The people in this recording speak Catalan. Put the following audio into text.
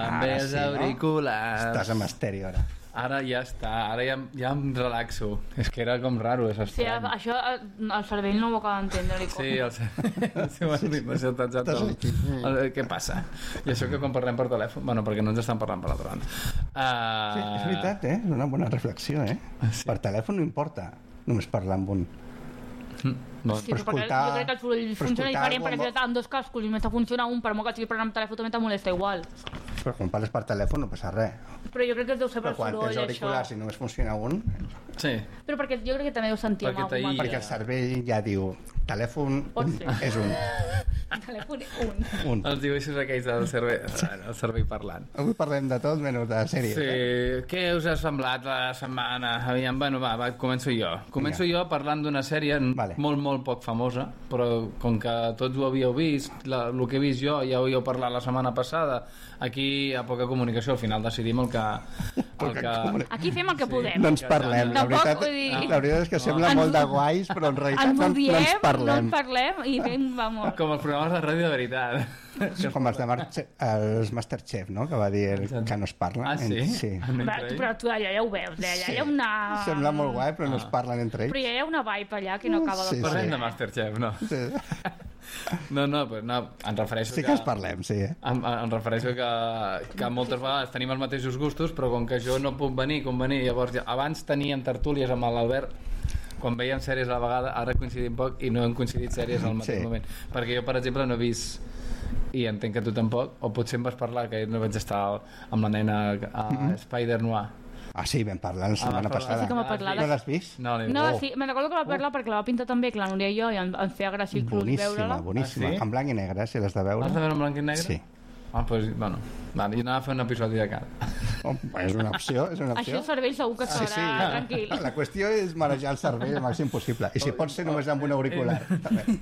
amb els auriculars. Estàs amb estèreo ara. Ara ja està, ara ja em relaxo. És que era com raro, és Sí, estrany. això el cervell no ho acaba d'entendre. Sí, el seu què passa? I això que quan parlem per telèfon, bueno, perquè no ens estan parlant per l'altra banda. Sí, és veritat, és una bona reflexió, Sí. Per telèfon no importa només parlar amb un. Bon. Sí, però jo crec que el soroll funciona diferent, perquè si amb dos cascos i només funciona un, per molt que sigui per amb telèfon també te molesta igual. Però quan parles per telèfon no passa res. Però jo crec que es deu ser per Però quan soroll, tens auriculars això. i només funciona un, Sí. Però perquè jo crec que també deu sentir amb Perquè algú. perquè el cervell ja diu telèfon Pot un, ser. és un. Telèfon un. Els dibuixos aquells del cervell parlant. Avui parlem de tot menys de sèries. Sí, què us ha semblat la setmana? Aviam, bueno, va, començo jo. Començo jo parlant d'una sèrie molt poc famosa, però com que tots ho havíeu vist, el que he vist jo ja ho havíeu parlat la setmana passada, aquí hi ha poca comunicació, al final decidim el que... Aquí fem el que podem. No ens parlem, la veritat és que sembla molt de guais, però en realitat no ens parlem. No ens parlem i fem, vamos. Com els programes de ràdio de veritat. Com els de els Masterchef, no? Que va dir que no es parlen. Ah, sí? Sí. Però tu allà ja ho veus, allà hi ha una... Sembla molt guai, però no es parlen entre ells. Però hi ha una vibe allà que no acaba de... Parlem de Masterchef, no? Sí. No, em refereixo sí que ens parlem, sí. Em refereixo que moltes vegades tenim els mateixos gustos, però com que jo no puc venir, llavors abans tenien tertúlies amb l'Albert quan veiem sèries a la vegada, ara coincidim poc i no hem coincidit sèries al mateix moment, perquè jo per exemple no he vist, i entenc que tu tampoc, o potser em vas parlar que no vaig estar amb la nena a Spider-Noir. Ah, sí, vam parlar la setmana passada. Sí que m'ha parlat. No l'has vist? No, sí, me'n recordo que la parla perquè la va pintar també, que la Núria i jo, i em feia gràcia inclús veure-la. Boníssima, en blanc i negre, si l'has de veure. Has de veure en blanc i negre? Sí. Ah, doncs, bueno, jo anava a fer un episodi de cara. És una opció, és una opció. Així el cervell segur que estarà tranquil. La qüestió és marejar el cervell el màxim possible. I si pot ser només amb un auricular.